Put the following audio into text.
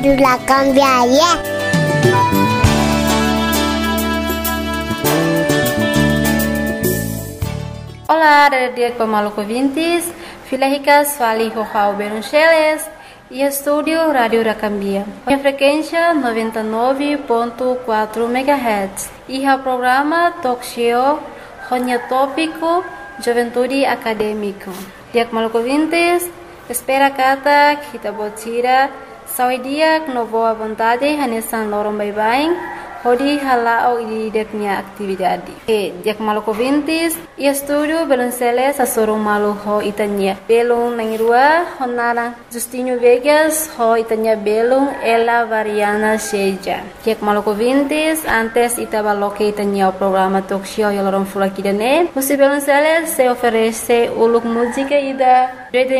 La cambiaria. Olá, dia Maluco Vintes, Filéricas, Fali Rojao Beruncheles e estúdio Rádio da Cambia. A frequência 99.4 MHz e o programa Talk Show, Ronha Tópico, Juventude Acadêmico. Dia Maluco Vintes, espera kata kita botira, saudia no boa vontade, hanesan lorong bye-bye. Hodi halao ideknya atividade. Dia Maluco Vintes, e estúdio Belunceles a sorong malu ho itanya. Belung nangirua, honara Justinho Vegas ho itanya belung ela variana seja. Dia Maluco Vintes, antes itabaloke itanya o programa talk show yolorong fulakidane. Musi Belunceles se oferece uluk música ida